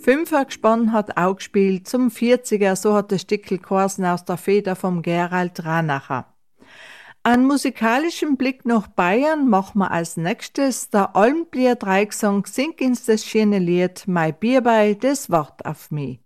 Fünfergespann hat auch gespielt, zum 40er, so hat das Stickel geheißen aus der Feder vom Gerald Ranacher. Einen musikalischen Blick nach Bayern machen wir als nächstes. Der Almblier Dreigesang singt uns das schöne Lied Mein Bierbei, das wart auf mich.